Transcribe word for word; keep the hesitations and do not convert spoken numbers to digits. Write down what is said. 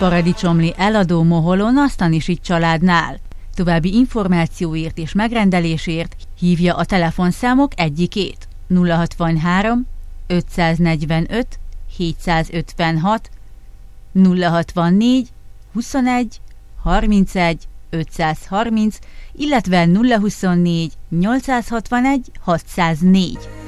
Paradicsomli eladó Moholon a Stanisics családnál. További információért és megrendelésért hívja a telefonszámok egyikét: nulla hatvanhárom ötszáznegyvenöt hétszázötvenhat, nulla hatvannégy huszonegy harmincegy ötszázharminc, illetve nulla huszonnégy nyolcszázhatvanegy hatszáznégy.